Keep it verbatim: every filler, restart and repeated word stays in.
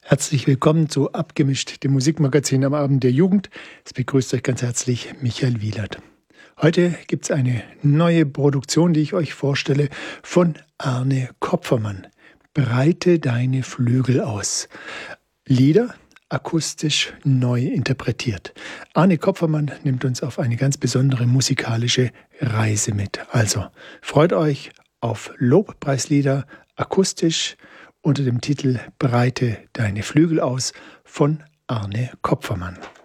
Herzlich willkommen zu Abgemischt, dem Musikmagazin am Abend der Jugend. Es begrüßt euch ganz herzlich Michael Wielert. Heute gibt es eine neue Produktion, die ich euch vorstelle, von Arne Kopfermann. Breite deine Flügel aus. Lieder akustisch neu interpretiert. Arne Kopfermann nimmt uns auf eine ganz besondere musikalische Reise mit. Also freut euch auf Lobpreislieder akustisch unter dem Titel Breite deine Flügel aus von Arne Kopfermann.